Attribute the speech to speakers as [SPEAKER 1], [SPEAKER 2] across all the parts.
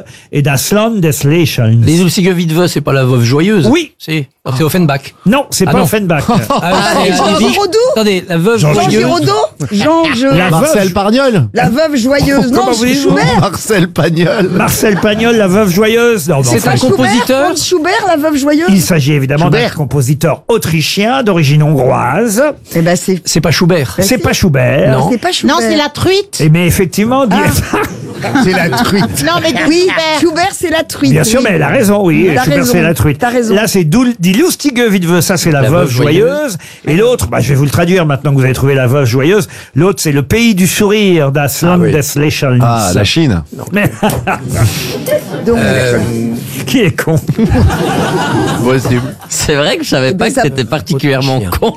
[SPEAKER 1] et Das Land des Lächelns.
[SPEAKER 2] Les Lustige Witwe, c'est pas la veuve joyeuse?
[SPEAKER 1] Oui.
[SPEAKER 2] C'est Offenbach.
[SPEAKER 1] Non, c'est pas
[SPEAKER 2] non.
[SPEAKER 1] Offenbach.
[SPEAKER 3] Jean Giraudoux.
[SPEAKER 2] Attendez, la veuve
[SPEAKER 1] Jean
[SPEAKER 3] Jean
[SPEAKER 2] joyeuse.
[SPEAKER 3] Giraudoux.
[SPEAKER 1] La
[SPEAKER 4] Marcel
[SPEAKER 1] veuve,
[SPEAKER 4] Pagnol.
[SPEAKER 3] La veuve joyeuse. Non,
[SPEAKER 1] Comment vous dites, vous
[SPEAKER 3] Schubert.
[SPEAKER 4] Marcel Pagnol.
[SPEAKER 1] Marcel Pagnol, la veuve joyeuse. Non,
[SPEAKER 2] C'est
[SPEAKER 1] enfin,
[SPEAKER 2] un compositeur.
[SPEAKER 3] Franz Schubert, la veuve joyeuse.
[SPEAKER 1] il s'agit évidemment d'un
[SPEAKER 4] Schubert.
[SPEAKER 1] compositeur autrichien d'origine hongroise.
[SPEAKER 3] Eh ben, c'est.
[SPEAKER 2] C'est pas Schubert.
[SPEAKER 1] C'est pas Schubert.
[SPEAKER 2] Non.
[SPEAKER 3] C'est pas Schubert.
[SPEAKER 5] Non, c'est la truite.
[SPEAKER 1] Mais effectivement,
[SPEAKER 4] C'est la truite.
[SPEAKER 5] Non, mais
[SPEAKER 3] Oui,
[SPEAKER 5] Schubert.
[SPEAKER 3] Schubert, c'est la truite.
[SPEAKER 1] bien sûr,
[SPEAKER 3] oui.
[SPEAKER 1] mais elle a raison, oui.
[SPEAKER 3] T'as
[SPEAKER 1] Schubert,
[SPEAKER 3] raison.
[SPEAKER 1] c'est la truite.
[SPEAKER 3] T'as raison.
[SPEAKER 1] Là, c'est Die Lustige Witwe, ça c'est la veuve joyeuse. Et l'autre, je vais vous le traduire maintenant que vous avez trouvé la veuve joyeuse. L'autre, c'est le pays du sourire, Das Land des Lächelns.
[SPEAKER 4] Ah, la Chine.
[SPEAKER 1] Mais
[SPEAKER 3] Donc,
[SPEAKER 1] qui est con?
[SPEAKER 4] Possible.
[SPEAKER 6] C'est vrai que je savais pas
[SPEAKER 3] ben,
[SPEAKER 6] que
[SPEAKER 3] ça-
[SPEAKER 6] t'étais particulièrement con.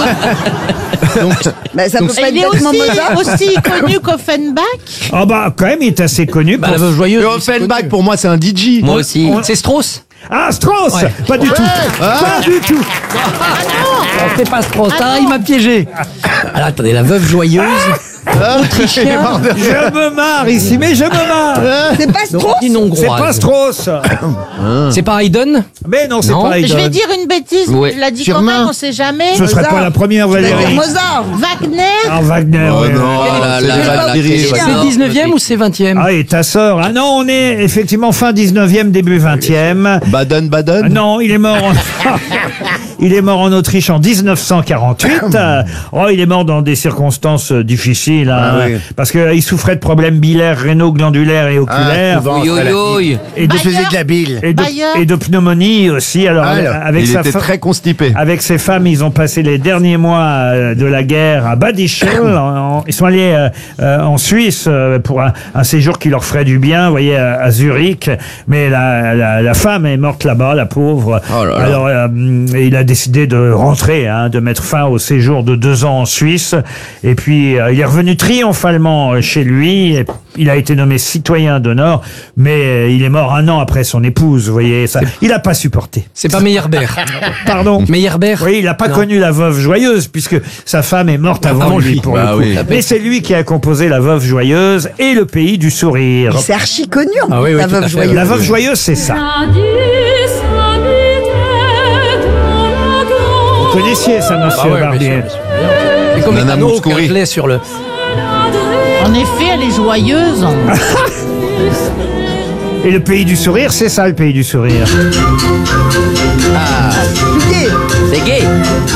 [SPEAKER 3] bah, ça peut pas
[SPEAKER 5] Il est
[SPEAKER 3] être bêtement Mozart.
[SPEAKER 5] aussi connu qu'Offenbach.
[SPEAKER 1] Ah bah, quand même, il est assez connu.
[SPEAKER 2] Bah,
[SPEAKER 1] pour-
[SPEAKER 2] la veuve joyeuse.
[SPEAKER 4] Le
[SPEAKER 2] oui, c'est
[SPEAKER 4] Offenbach,
[SPEAKER 2] connu.
[SPEAKER 4] pour moi, c'est un DJ.
[SPEAKER 6] Moi aussi.
[SPEAKER 2] C'est Strauss.
[SPEAKER 1] Ah, Strauss
[SPEAKER 2] Ouais.
[SPEAKER 1] Pas du tout. Pas du tout.
[SPEAKER 2] Non, c'est pas Strauss. Ah, il m'a piégé. Alors, attendez, la veuve joyeuse.
[SPEAKER 4] Il est mort de rire.
[SPEAKER 1] Je me marre ici, mais je me marre.
[SPEAKER 3] C'est pas Strauss.
[SPEAKER 2] Une hongroise.
[SPEAKER 1] C'est pas Strauss.
[SPEAKER 2] C'est pas Haydn.
[SPEAKER 1] Mais non, c'est
[SPEAKER 2] Non.
[SPEAKER 1] pas
[SPEAKER 5] Je vais
[SPEAKER 1] Haydn.
[SPEAKER 5] dire une bêtise.
[SPEAKER 6] Ouais.
[SPEAKER 5] Tu l'as dit
[SPEAKER 4] Sûrement.
[SPEAKER 5] quand même, on sait jamais.
[SPEAKER 1] Ce serait pas la première,
[SPEAKER 3] Je vais dire
[SPEAKER 1] Valérie.
[SPEAKER 3] Mozart.
[SPEAKER 5] Wagner.
[SPEAKER 1] Ah, Wagner,
[SPEAKER 4] Oh
[SPEAKER 1] ouais.
[SPEAKER 4] non,
[SPEAKER 6] là
[SPEAKER 4] c'est
[SPEAKER 6] là
[SPEAKER 4] des
[SPEAKER 6] là là,
[SPEAKER 4] Valkyries,
[SPEAKER 6] c'est-
[SPEAKER 4] ouais.
[SPEAKER 2] C'est 19e ou c'est 20e?
[SPEAKER 1] Ah, et ta sœur. Ah non, on est effectivement fin 19e, début 20e.
[SPEAKER 4] Baden-Baden.
[SPEAKER 1] Non, il est mort il est mort en Autriche en 1948. Oh, il est mort dans des circonstances difficiles, hein,
[SPEAKER 4] Ah oui.
[SPEAKER 1] parce qu'il souffrait de problèmes biliaires, rénaux, glandulaires et oculaires.
[SPEAKER 4] souvent.
[SPEAKER 6] Oui, oui, oui.
[SPEAKER 1] et, de,
[SPEAKER 5] Bayer.
[SPEAKER 4] de la bile.
[SPEAKER 5] Bayer.
[SPEAKER 1] et de pneumonie aussi. Alors, avec
[SPEAKER 4] Il
[SPEAKER 1] sa
[SPEAKER 4] était
[SPEAKER 1] fa-
[SPEAKER 4] très constipé.
[SPEAKER 1] Avec ses femmes, ils ont passé les derniers mois de la guerre à Bad Ischl. Ils sont allés en Suisse pour un séjour qui leur ferait du bien, vous voyez, à Zurich. Mais la femme est morte là-bas, la pauvre.
[SPEAKER 6] Oh là là.
[SPEAKER 1] Alors, il a décidé de rentrer, de mettre fin au séjour de 2 ans en Suisse. Et puis, il est revenu triomphalement chez lui. Et il a été nommé citoyen d'honneur, mais il est mort 1 an après son épouse, vous voyez. Ça, il n'a pas supporté.
[SPEAKER 2] C'est pas Meyerbeer.
[SPEAKER 1] Pardon.
[SPEAKER 2] Meyerbeer.
[SPEAKER 1] Oui, il n'a pas
[SPEAKER 2] Non.
[SPEAKER 1] connu la veuve joyeuse, puisque sa femme est morte avant
[SPEAKER 2] Avant
[SPEAKER 1] lui,
[SPEAKER 2] lui.
[SPEAKER 1] pour
[SPEAKER 4] Bah
[SPEAKER 1] le coup.
[SPEAKER 4] oui.
[SPEAKER 1] Mais c'est lui qui a composé la veuve joyeuse et le pays du sourire.
[SPEAKER 3] C'est archi connu,
[SPEAKER 2] Ah oui, oui,
[SPEAKER 3] la
[SPEAKER 2] tout à
[SPEAKER 3] veuve
[SPEAKER 2] fait,
[SPEAKER 3] joyeuse.
[SPEAKER 1] La veuve joyeuse, c'est ça. Vous connaissiez ça, monsieur
[SPEAKER 2] Ah ouais,
[SPEAKER 1] Barbier?
[SPEAKER 2] bien sûr, bien sûr. C'est comme
[SPEAKER 4] Nana
[SPEAKER 2] Etano
[SPEAKER 4] Mouskouri.
[SPEAKER 2] je l'ai sur le.
[SPEAKER 5] En effet, elle est joyeuse.
[SPEAKER 1] Et le pays du sourire, c'est ça, le pays du sourire.
[SPEAKER 3] Expliquez.
[SPEAKER 6] C'est gay.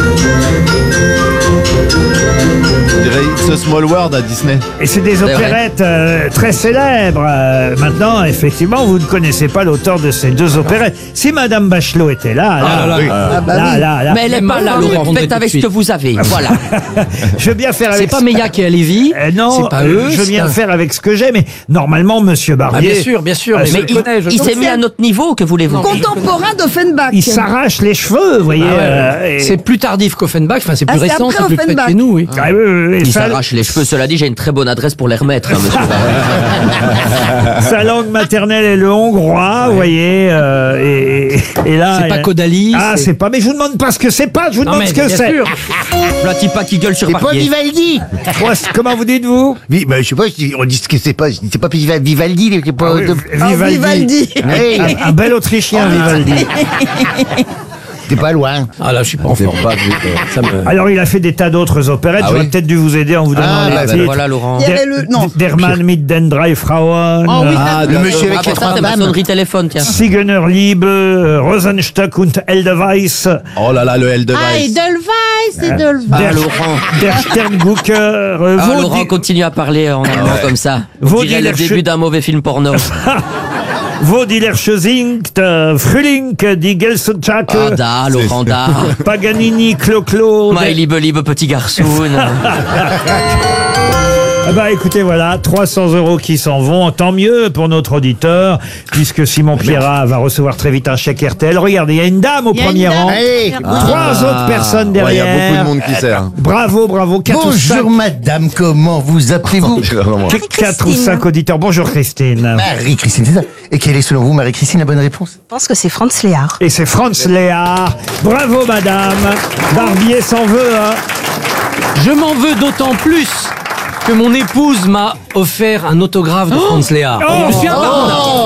[SPEAKER 4] On dirait It's a Small World à Disney.
[SPEAKER 1] Et c'est des
[SPEAKER 6] vrai.
[SPEAKER 1] opérettes très célèbres. Maintenant, effectivement, vous ne connaissez pas l'auteur de ces 2 opérettes. Si Madame Bachelot était là,
[SPEAKER 2] Ah là là.
[SPEAKER 3] Ah bah oui.
[SPEAKER 1] là.
[SPEAKER 6] Mais elle est pas là,
[SPEAKER 2] Laurent,
[SPEAKER 6] Laurent.
[SPEAKER 2] on
[SPEAKER 6] Faites
[SPEAKER 2] tout
[SPEAKER 6] avec
[SPEAKER 2] de
[SPEAKER 6] ce que
[SPEAKER 2] suite.
[SPEAKER 6] vous avez. Voilà.
[SPEAKER 1] Je veux bien faire
[SPEAKER 2] C'est
[SPEAKER 1] avec
[SPEAKER 2] pas Meillat qui est à Lévis.
[SPEAKER 1] non,
[SPEAKER 2] c'est pas eux.
[SPEAKER 1] je veux
[SPEAKER 2] c'est
[SPEAKER 1] bien
[SPEAKER 2] un-
[SPEAKER 1] faire avec ce que j'ai, mais normalement, monsieur
[SPEAKER 2] Ah,
[SPEAKER 1] Barbier,
[SPEAKER 2] bien sûr, bien sûr.
[SPEAKER 1] Ah,
[SPEAKER 2] mais
[SPEAKER 6] Mais
[SPEAKER 2] je le connais, je
[SPEAKER 6] il
[SPEAKER 2] le
[SPEAKER 6] s'est
[SPEAKER 2] connais.
[SPEAKER 6] mis à notre niveau, que voulez-vous?
[SPEAKER 3] Contemporain d'Offenbach.
[SPEAKER 1] il s'arrache les cheveux, vous voyez.
[SPEAKER 2] Ah ouais.
[SPEAKER 1] et-
[SPEAKER 2] C'est plus tardif qu'Offenbach. Enfin, c'est plus
[SPEAKER 3] Ah, c'est
[SPEAKER 2] récent,
[SPEAKER 3] après
[SPEAKER 2] c'est plus près de
[SPEAKER 3] Offenbach.
[SPEAKER 2] chez nous, oui.
[SPEAKER 1] Ah, oui, oui,
[SPEAKER 6] Il
[SPEAKER 1] sa,
[SPEAKER 6] s'arrache les cheveux. Cela dit, j'ai une très bonne adresse pour les remettre, hein, monsieur.
[SPEAKER 1] sa langue maternelle est le hongrois, vous voyez. Et là,
[SPEAKER 2] C'est pas Caudalie.
[SPEAKER 1] Ah, c'est pas. Mais je vous demande pas ce que c'est pas. Je vous
[SPEAKER 2] Non,
[SPEAKER 1] demande
[SPEAKER 2] mais
[SPEAKER 1] ce que
[SPEAKER 2] bien
[SPEAKER 1] c'est.
[SPEAKER 2] sûr.
[SPEAKER 6] Le petit pas qui gueule sur Barbier.
[SPEAKER 7] Vivaldi.
[SPEAKER 1] Comment vous dites-vous?
[SPEAKER 7] Oui, bah, je sais pas, on dit ce que c'est pas, c'est pas Vivaldi, c'est pas,
[SPEAKER 1] Ah oui,
[SPEAKER 3] Ah, Vivaldi.
[SPEAKER 7] Hey,
[SPEAKER 1] Un bel Autrichien, Vivaldi.
[SPEAKER 7] t'es pas loin.
[SPEAKER 2] Ah là, je suis pas en
[SPEAKER 4] C'est
[SPEAKER 2] forme.
[SPEAKER 4] pas
[SPEAKER 2] Ça me-
[SPEAKER 1] Alors, il a fait des tas d'autres opérettes.
[SPEAKER 4] Ah
[SPEAKER 1] J'aurais
[SPEAKER 4] oui
[SPEAKER 1] peut-être dû vous aider en vous donnant
[SPEAKER 7] Ah,
[SPEAKER 1] les
[SPEAKER 7] bah,
[SPEAKER 1] titres.
[SPEAKER 6] Voilà, Laurent.
[SPEAKER 3] Il y avait le. Non.
[SPEAKER 1] Derman mit den drei Frauen.
[SPEAKER 5] Oh oui,
[SPEAKER 4] Ah,
[SPEAKER 7] Le monsieur avec
[SPEAKER 6] Ah,
[SPEAKER 7] les
[SPEAKER 6] pour ça,
[SPEAKER 7] 3
[SPEAKER 6] c'est ma
[SPEAKER 7] dames.
[SPEAKER 6] sonnerie téléphone, tiens.
[SPEAKER 1] Sigener Liebe, Rosenstock und Edelweiss,
[SPEAKER 4] Oh là là, le L de
[SPEAKER 5] Ah,
[SPEAKER 4] Weiss.
[SPEAKER 5] Edelweiss, Edelweiss.
[SPEAKER 6] Ah, Laurent.
[SPEAKER 1] Der Sterngucker,
[SPEAKER 6] Ah, Laurent, continue à parler en allemand comme ça. On
[SPEAKER 1] Vos
[SPEAKER 6] dirait le
[SPEAKER 1] dealers-
[SPEAKER 6] début d'un mauvais film porno.
[SPEAKER 1] Vodiler singt, Frühling, die Gelsenschake,
[SPEAKER 6] Ah, da, Laurent, da.
[SPEAKER 1] Paganini, Clo-Clo.
[SPEAKER 6] My liebe petit garçon.
[SPEAKER 1] Ah bah écoutez, voilà, 300 € qui s'en vont. Tant mieux pour notre auditeur, puisque Simon Pierrat va recevoir très vite un chèque RTL. Regardez, il y a une dame au
[SPEAKER 5] Il y a une
[SPEAKER 1] premier
[SPEAKER 5] dame.
[SPEAKER 1] rang.
[SPEAKER 7] Hey.
[SPEAKER 1] Trois autres personnes
[SPEAKER 4] Ouais, il y
[SPEAKER 1] derrière.
[SPEAKER 4] a beaucoup de monde qui sert.
[SPEAKER 1] Bravo, 4 ou 5.
[SPEAKER 7] Bonjour madame, comment vous appelez-vous?
[SPEAKER 1] 4 ou 5 auditeurs. Bonjour Christine.
[SPEAKER 7] Marie-Christine, c'est ça. Et quelle est selon vous, Marie-Christine, la bonne réponse?
[SPEAKER 8] Je pense que c'est Franz Léard.
[SPEAKER 1] Et c'est Franz Léard. Bravo madame. Barbier s'en veut, hein.
[SPEAKER 2] Je m'en veux d'autant plus que mon épouse m'a offert un autographe de Franz Léard.
[SPEAKER 1] Oh.
[SPEAKER 2] Je suis un baron.